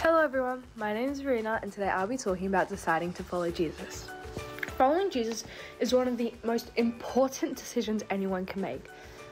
Hello everyone, my name is Verena and today I'll be talking about deciding to follow Jesus. Following Jesus is one of the most important decisions anyone can make.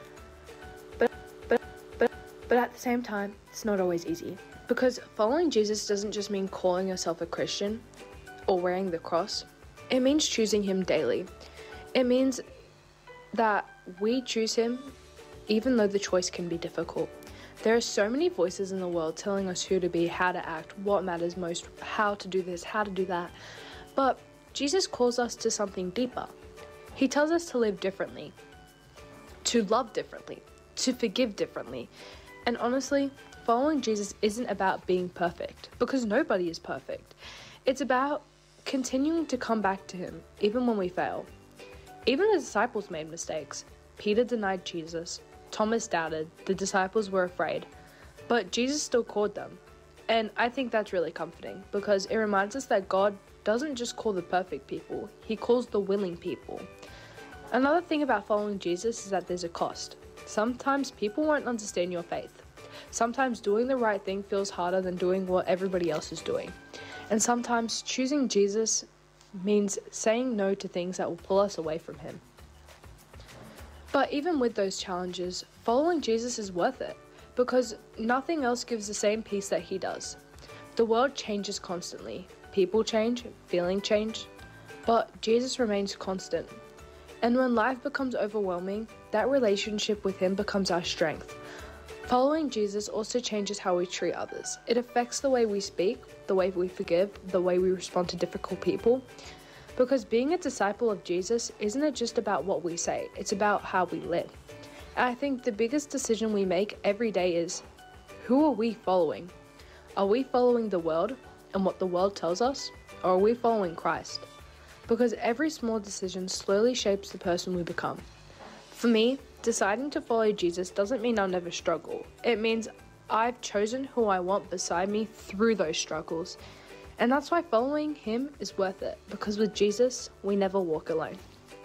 But at the same time, it's not always easy. Because following Jesus doesn't just mean calling yourself a Christian or wearing the cross. It means choosing him daily. It means that we choose him even though the choice can be difficult. There are so many voices in the world telling us who to be, how to act, what matters most, how to do this, how to do that. But Jesus calls us to something deeper. He tells us to live differently, to love differently, to forgive differently. And honestly, following Jesus isn't about being perfect, because nobody is perfect. It's about continuing to come back to him, even when we fail. Even the disciples made mistakes. Peter denied Jesus. Thomas doubted. The disciples were afraid. But Jesus still called them. And I think that's really comforting, because it reminds us that God doesn't just call the perfect people. He calls the willing people. Another thing about following Jesus is that there's a cost. Sometimes people won't understand your faith. Sometimes doing the right thing feels harder than doing what everybody else is doing. And sometimes choosing Jesus means saying no to things that will pull us away from him. But even with those challenges, following Jesus is worth it, because nothing else gives the same peace that he does. The world changes constantly. People change, feelings change, but Jesus remains constant. And when life becomes overwhelming, that relationship with him becomes our strength. Following Jesus also changes how we treat others. It affects the way we speak, the way we forgive, the way we respond to difficult people. Because being a disciple of Jesus isn't just about what we say, it's about how we live. And I think the biggest decision we make every day is, who are we following? Are we following the world and what the world tells us? Or are we following Christ? Because every small decision slowly shapes the person we become. For me, deciding to follow Jesus doesn't mean I'll never struggle. It means I've chosen who I want beside me through those struggles. And that's why following him is worth it, because with Jesus, we never walk alone.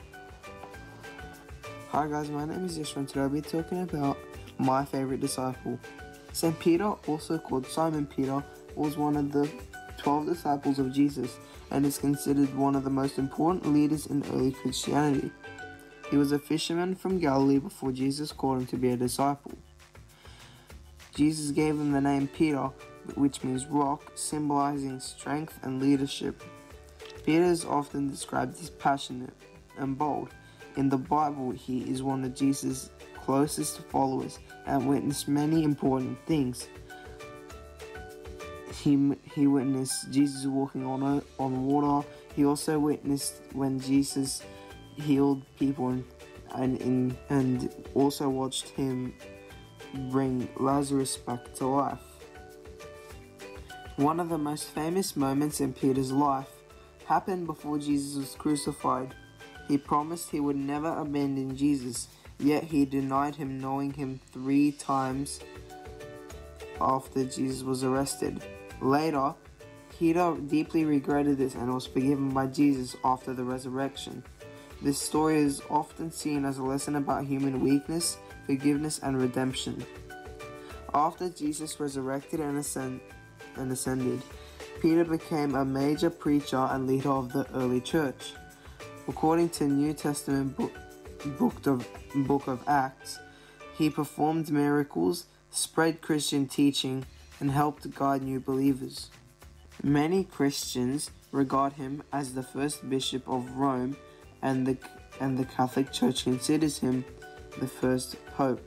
Hi guys, my name is Yeshua and today I'll be talking about my favorite disciple. St. Peter, also called Simon Peter, was one of the 12 disciples of Jesus and is considered one of the most important leaders in early Christianity. He was a fisherman from Galilee before Jesus called him to be a disciple. Jesus gave him the name Peter, which means rock, symbolizing strength and leadership. Peter is often described as passionate and bold. In the Bible, he is one of Jesus' closest followers and witnessed many important things. He witnessed Jesus walking on water. He also witnessed when Jesus healed people and also watched him bring Lazarus back to life. One of the most famous moments in Peter's life happened before Jesus was crucified. He promised he would never abandon Jesus, yet he denied him, knowing him 3 times after Jesus was arrested. Later, Peter deeply regretted this and was forgiven by Jesus after the resurrection. This story is often seen as a lesson about human weakness, forgiveness, and redemption. After Jesus resurrected and ascended, Peter became a major preacher and leader of the early church. According to New Testament book of Acts, he performed miracles, spread Christian teaching, and helped guide new believers. Many Christians regard him as the first bishop of Rome, and the Catholic Church considers him the first pope.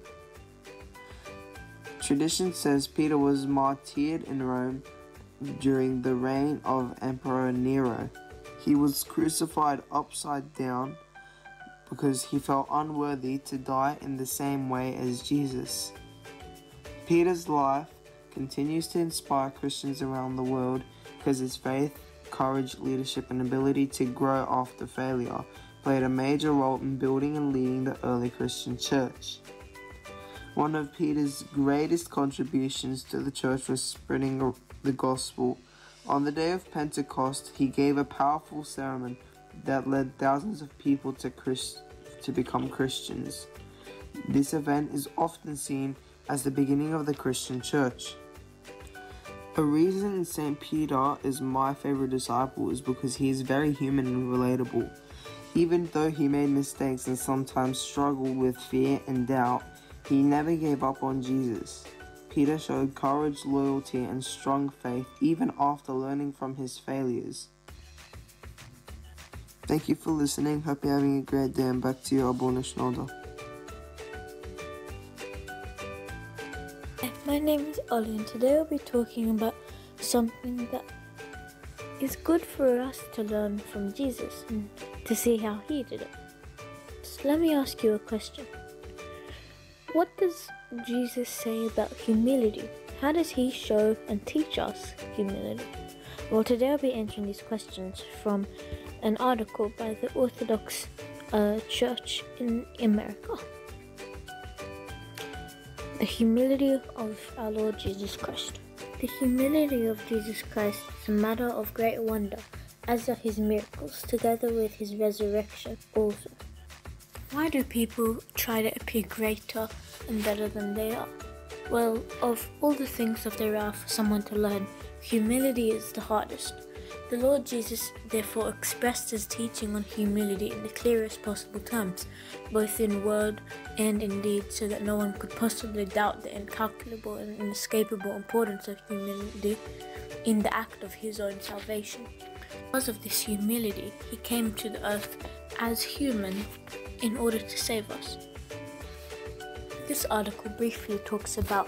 Tradition says Peter was martyred in Rome during the reign of Emperor Nero. He was crucified upside down because he felt unworthy to die in the same way as Jesus. Peter's life continues to inspire Christians around the world because his faith, courage, leadership, and ability to grow after failure played a major role in building and leading the early Christian church. One of Peter's greatest contributions to the church was spreading the gospel. On the day of Pentecost, he gave a powerful sermon that led thousands of people to become Christians. This event is often seen as the beginning of the Christian church. A reason St. Peter is my favorite disciple is because he is very human and relatable. Even though he made mistakes and sometimes struggled with fear and doubt, he never gave up on Jesus. Peter showed courage, loyalty, and strong faith even after learning from his failures. Thank you for listening. Hope you're having a great day, and back to you, Abuna Schneider. My name is Ollie, and today I'll be talking about something that is good for us to learn from Jesus and to see how he did it. So let me ask you a question. What does Jesus say about humility? How does he show and teach us humility? Well, today I'll be answering these questions from an article by the Orthodox Church in America. The humility of our Lord Jesus Christ. The humility of Jesus Christ is a matter of great wonder, as are his miracles, together with his resurrection also. Why do people try to appear greater and better than they are? Well, of all the things that there are for someone to learn, humility is the hardest. The Lord Jesus therefore expressed his teaching on humility in the clearest possible terms, both in word and in deed, so that no one could possibly doubt the incalculable and inescapable importance of humility in the act of his own salvation. Because of this humility, he came to the earth as human in order to save us. This article briefly talks about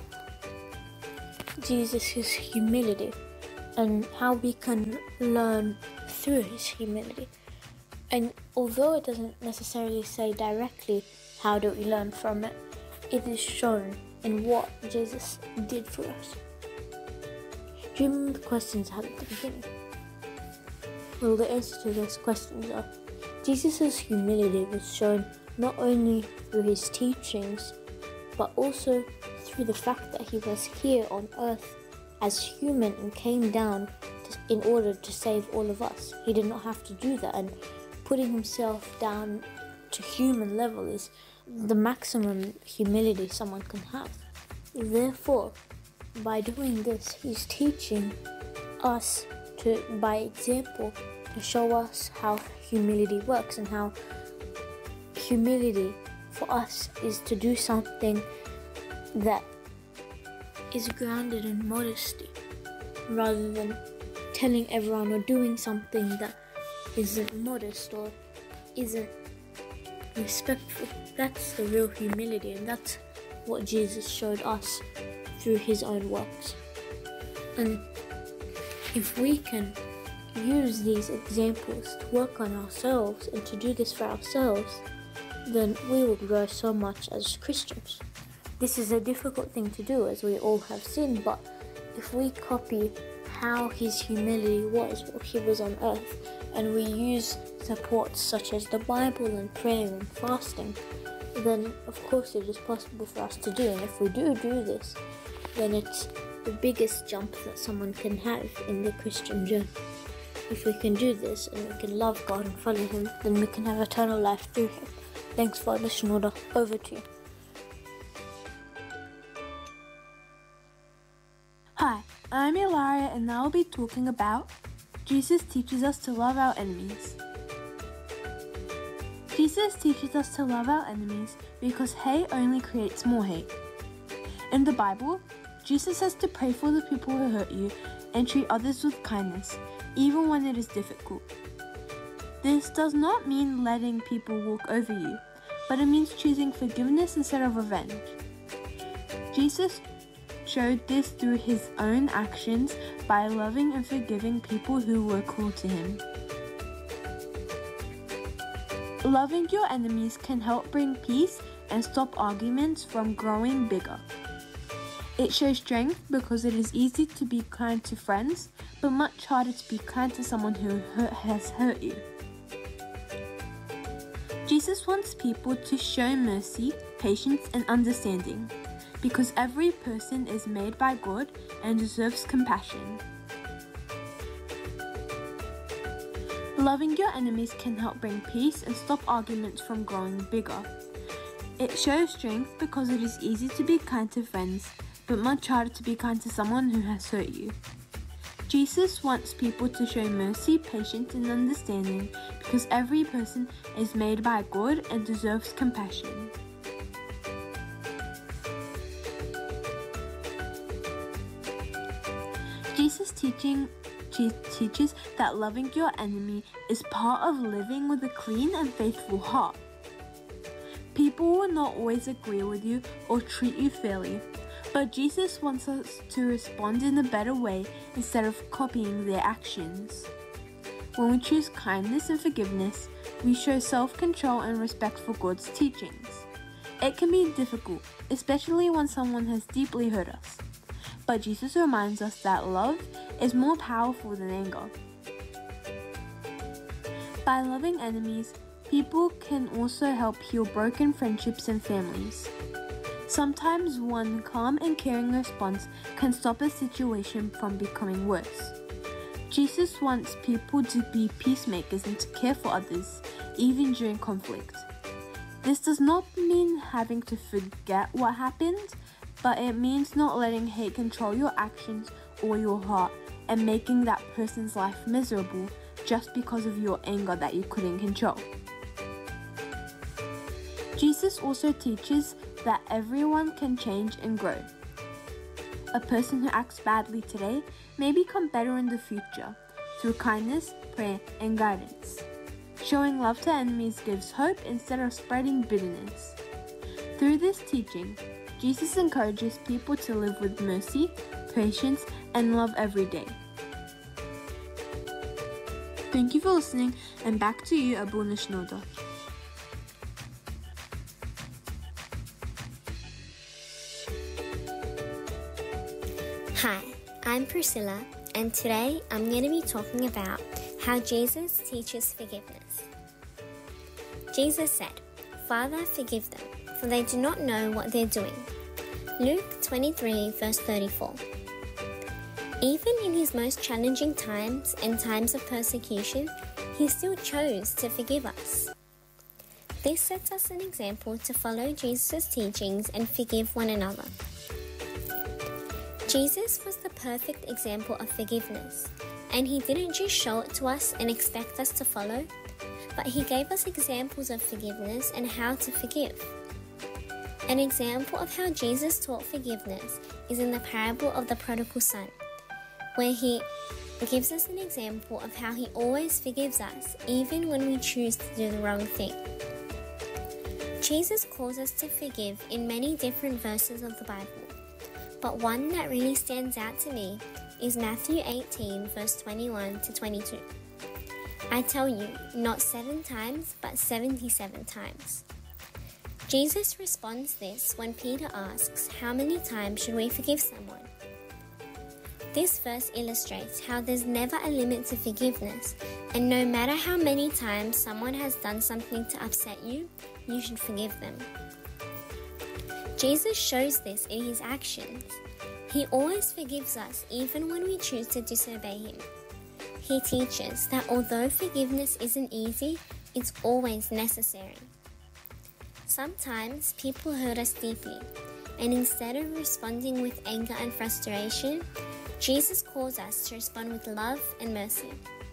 Jesus' humility and how we can learn through his humility. And although it doesn't necessarily say directly how do we learn from it, it is shown in what Jesus did for us. Do you remember the questions I had at the beginning? Well, the answer to those questions are, Jesus' humility was shown not only through his teachings, but also through the fact that he was here on earth as human and came down in order to save all of us. He did not have to do that, and putting himself down to human level is the maximum humility someone can have. Therefore, by doing this, he's teaching us to, by example, to show us how humility works, and how humility for us is to do something that is grounded in modesty, rather than telling everyone or doing something that isn't modest or isn't respectful. That's the real humility, and that's what Jesus showed us through his own works. And if we can use these examples to work on ourselves and to do this for ourselves, then we will grow so much as Christians. This is a difficult thing to do, as we all have sinned, but if we copy how his humility was while he was on earth, and we use supports such as the Bible and prayer and fasting, then of course it is possible for us to do. And if we do this, then it's the biggest jump that someone can have in the Christian journey. If we can do this and we can love God and follow him, then we can have eternal life through him. Thanks for listening. Over to you. Hi, I'm Ilaria, and now I'll be talking about Jesus teaches us to love our enemies. Jesus teaches us to love our enemies because hate only creates more hate. In the Bible, Jesus says to pray for the people who hurt you and treat others with kindness, even when it is difficult. This does not mean letting people walk over you, but it means choosing forgiveness instead of revenge. Jesus showed this through his own actions by loving and forgiving people who were cruel to him. Loving your enemies can help bring peace and stop arguments from growing bigger. It shows strength because it is easy to be kind to friends, but much harder to be kind to someone who has hurt you. Jesus wants people to show mercy, patience, and understanding, because every person is made by God and deserves compassion. Loving your enemies can help bring peace and stop arguments from growing bigger. It shows strength because it is easy to be kind to friends, but much harder to be kind to someone who has hurt you. Jesus wants people to show mercy, patience, and understanding because every person is made by God and deserves compassion. Jesus teaches that loving your enemy is part of living with a clean and faithful heart. People will not always agree with you or treat you fairly, but Jesus wants us to respond in a better way instead of copying their actions. When we choose kindness and forgiveness, we show self-control and respect for God's teachings. It can be difficult, especially when someone has deeply hurt us. But Jesus reminds us that love is more powerful than anger. By loving enemies, people can also help heal broken friendships and families. Sometimes one calm and caring response can stop a situation from becoming worse. Jesus wants people to be peacemakers and to care for others, even during conflict. This does not mean having to forget what happened, but it means not letting hate control your actions or your heart and making that person's life miserable just because of your anger that you couldn't control. Jesus also teaches that everyone can change and grow. A person who acts badly today may become better in the future through kindness, prayer, and guidance. Showing love to enemies gives hope instead of spreading bitterness. Through this teaching, Jesus encourages people to live with mercy, patience, and love every day. Thank you for listening, and back to you, Abuna Shnoda. Hi, I'm Priscilla, and today I'm going to be talking about how Jesus teaches forgiveness. Jesus said, "Father, forgive them, for they do not know what they're doing." Luke 23 verse 34. Even in his most challenging times and times of persecution, he still chose to forgive us. This sets us an example to follow Jesus' teachings and forgive one another. Jesus was the perfect example of forgiveness, and he didn't just show it to us and expect us to follow, but he gave us examples of forgiveness and how to forgive. An example of how Jesus taught forgiveness is in the parable of the prodigal son, where he gives us an example of how he always forgives us even when we choose to do the wrong thing. Jesus calls us to forgive in many different verses of the Bible, but one that really stands out to me is Matthew 18 verse 21 to 22. I tell you, not 7 times, but 77 times. Jesus responds this when Peter asks, how many times should we forgive someone? This verse illustrates how there's never a limit to forgiveness, and no matter how many times someone has done something to upset you, you should forgive them. Jesus shows this in his actions. He always forgives us even when we choose to disobey him. He teaches that although forgiveness isn't easy, it's always necessary. Sometimes people hurt us deeply, and instead of responding with anger and frustration, Jesus calls us to respond with love and mercy.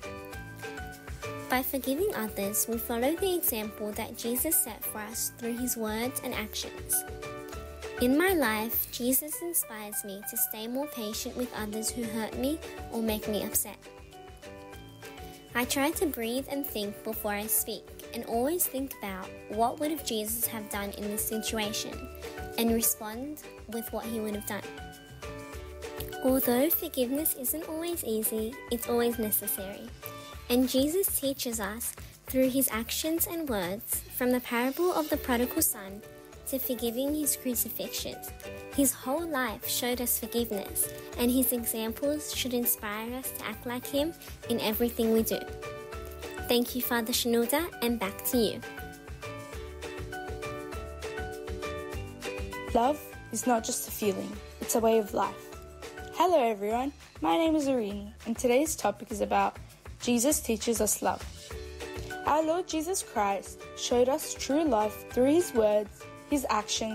By forgiving others, we follow the example that Jesus set for us through his words and actions. In my life, Jesus inspires me to stay more patient with others who hurt me or make me upset. I try to breathe and think before I speak, and always think about what would have Jesus have done in this situation, and respond with what he would have done. Although forgiveness isn't always easy, it's always necessary. And Jesus teaches us through his actions and words, from the parable of the prodigal son to forgiving his crucifixion. His whole life showed us forgiveness, and his examples should inspire us to act like him in everything we do. Thank you, Father Shinoda, and back to you. Love is not just a feeling, it's a way of life. Hello everyone, my name is Arini, and today's topic is about Jesus teaches us love. Our Lord Jesus Christ showed us true love through his words, his actions,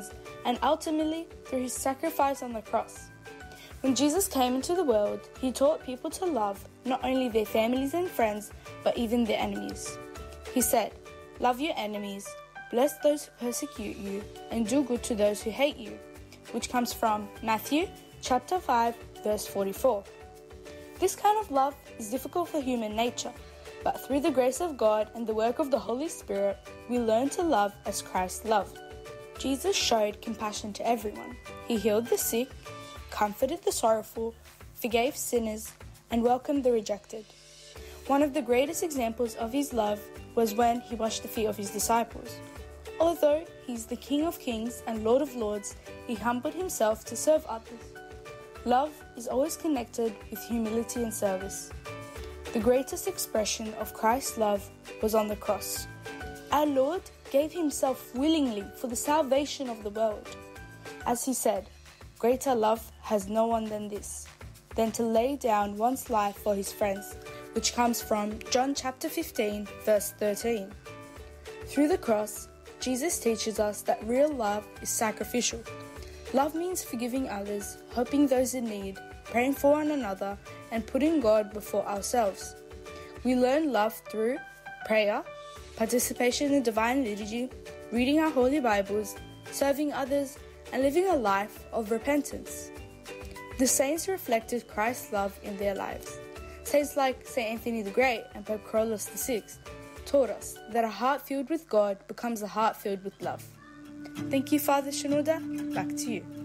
and ultimately through his sacrifice on the cross. When Jesus came into the world, he taught people to love not only their families and friends, but even their enemies. He said, "Love your enemies, bless those who persecute you, and do good to those who hate you," which comes from Matthew chapter 5, verse 44. This kind of love is difficult for human nature, but through the grace of God and the work of the Holy Spirit, we learn to love as Christ loved. Jesus showed compassion to everyone. He healed the sick, comforted the sorrowful, forgave sinners, and welcomed the rejected. One of the greatest examples of his love was when he washed the feet of his disciples. Although he is the King of Kings and Lord of Lords, he humbled himself to serve others. Love is always connected with humility and service. The greatest expression of Christ's love was on the cross. Our Lord gave himself willingly for the salvation of the world. As he said, "Greater love has no one than this, than to lay down one's life for his friends," which comes from John chapter 15, verse 13. Through the cross, Jesus teaches us that real love is sacrificial. Love means forgiving others, helping those in need, praying for one another, and putting God before ourselves. We learn love through prayer, participation in divine liturgy, reading our holy Bibles, serving others, and living a life of repentance. The saints reflected Christ's love in their lives. Saints like St. Anthony the Great and Pope Carlos VI taught us that a heart filled with God becomes a heart filled with love. Thank you, Father Shenouda. Back to you.